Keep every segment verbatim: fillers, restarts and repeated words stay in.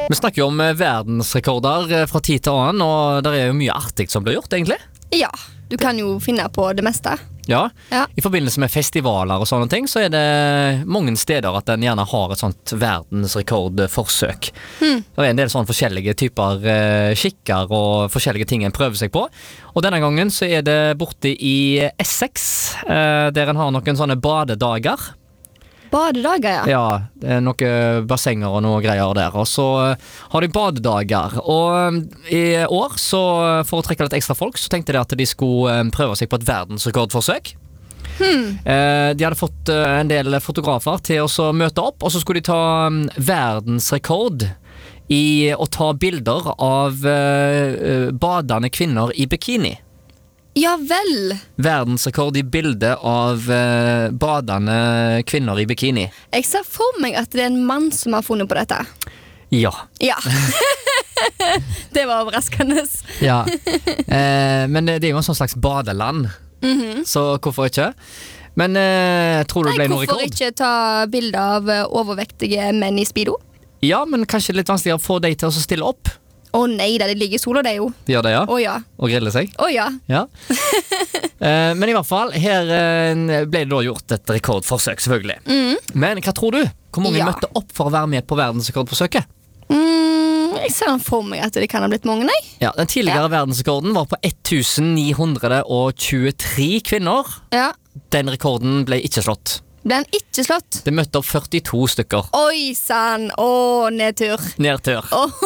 Vi snakker jo om verdensrekorder fra tid til annen, og det er jo mye artig som blir gjort, egentlig. Ja, du kan jo finne på det meste. Ja, Ja. i forbindelse med festivaler og sånne ting, så er det mange steder at den gjerne har et sånt verdensrekordforsøk. Hmm. Det er en del sånne forskjellige typer eh, skikker og forskjellige ting en prøver seg på. Og denne gangen så er det borte i Essex, eh, der en har noen sånne badedager. Badedager, ja. Ja, det er noen bassenger og noe greier der. Og så eh, har de badedager. Og eh, i år, så for å trekke litt ekstra folk, så tenkte de at de skulle eh, prøve seg på et verdensrekordforsøk. Hmm. Eh, de hadde fått eh, en del fotografer til å så møte opp, og så skulle de ta mm, verdensrekord i å ta bilder av eh, eh, badende kvinner i bikini. Ja vel. Verdensrekord i bilde av eh, badende kvinner i bikini. Jeg ser for meg at det er en mann som har funnet på dette. Ja. Ja. Det var overraskende. ja. Eh, men det er jo en sånn slags badeland, Mhm. så hvorfor ikke? Men eh, tror du det Nei, ble noe hvorfor rekord? ikke ta bilder av eh, overvektige menn i speedo? Ja, men kanskje litt vanskeligere å få deg til å stille opp. Å nei, da det ligger i sola det jo. De gjør det, ja? Å ja. Og grille seg. Å ja. Ja. eh, men i hvert fall, her eh, ble det da gjort et rekordforsøk, selvfølgelig. Mm. Men hva tror du? Hvor mange Ja. møtte opp for å være med på verdensrekordforsøket? Mm, jeg ser for meg at det kan ha blitt mange, nei. Ja, Den tidligere verdensrekorden var på nittien tjuetre kvinner. Ja. Den rekorden ble ikke slått. Ble han ikke slått? Det møtte opp førtito stykker. Oi sann, å nedtur. Nedtur.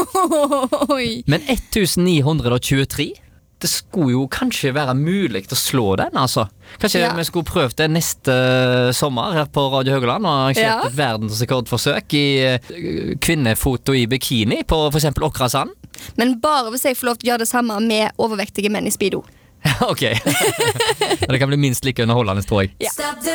Oi. Men nittien tjuetre, det skulle jo kanskje være mulig å slå den, altså. Kanskje Ja. vi skulle prøvd det neste sommer her på Radio Høgland og arrangert Ja. et verdensrekordforsøk i eh, kvinnefoto i bikini på for eksempel Åkrasand. Men bare hvis jeg får lov til å gjøre det samme med overvektige menn i speedo. Ok. Det kan bli minst like underholdende, tror jeg. Ja.